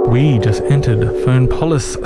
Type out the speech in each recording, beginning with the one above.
We just entered Phonopolis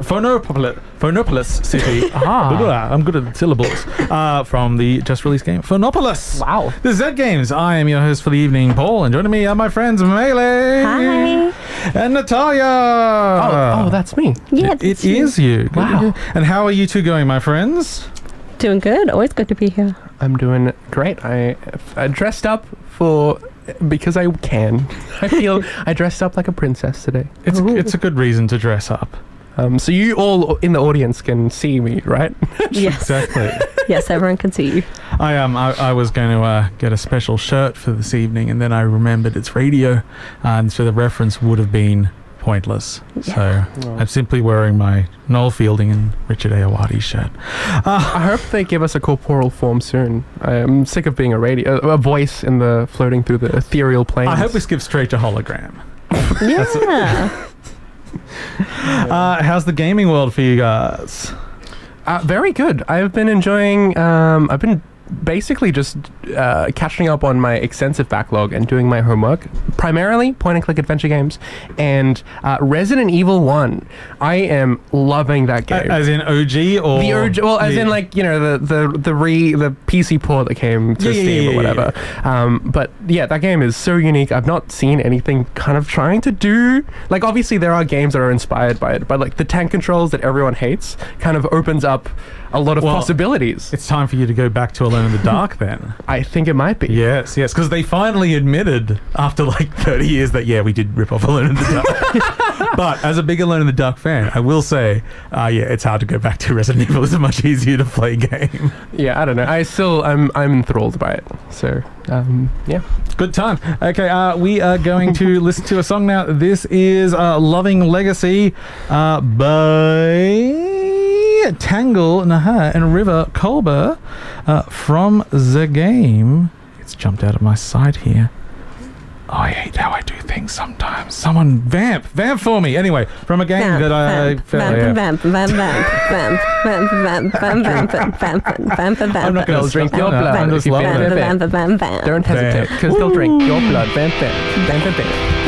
City. I'm good at syllables. From the just released game, Phonopolis. Wow. This is Zed Games. I am your host for the evening, Paul, and joining me are my friends Melee. Hi. And Natalia. Oh, that's me. Yeah, It is you. Wow. And how are you two going, my friends? doing good. Always good to be here. I'm doing great. I dressed up because I can. I feel I dressed up like a princess today. It's a good reason to dress up. So you all in the audience can see me, right? Yes. Exactly. Yes, everyone can see you. I was going to get a special shirt for this evening, and then I remembered it's radio, and so the reference would have been pointless. Yeah. So I'm simply wearing my Noel Fielding and Richard Ayoade shirt. I hope they give us a corporal form soon. I'm sick of being a voice in the floating through the ethereal planes. I hope we skip straight to hologram. Yeah. How's the gaming world for you guys? Very good. I've been enjoying. I've been basically just catching up on my extensive backlog and doing my homework. Primarily point-and-click adventure games and Resident Evil 1. I am loving that game. As in OG or the OG? Well, as in like, you know, the PC port that came to Steam or whatever. But yeah, that game is so unique. I've not seen anything kind of trying to do. Like, obviously there are games that are inspired by it, but like the tank controls that everyone hates kind of opens up a lot of possibilities. It's time for you to go back to Alone in the Dark then. I think it might be. Yes, because they finally admitted after like 30 years that, yeah, we did rip off Alone in the Dark. But as a big Alone in the Dark fan, I will say, it's hard to go back to Resident Evil. It's a much easier to play game. Yeah, I don't know. I'm enthralled by it. So, yeah. Good time. Okay, we are going to listen to a song now. This is Loving Legacy by Tangle, Naha, and River Kolber from the game. It's jumped out of my sight here. Oh, I hate how I do things sometimes. Someone vamp for me. Anyway, from a game that I vamp. I'm not going to drink your blood. I'm just loving it. Don't hesitate, because they'll drink your blood. Vamp.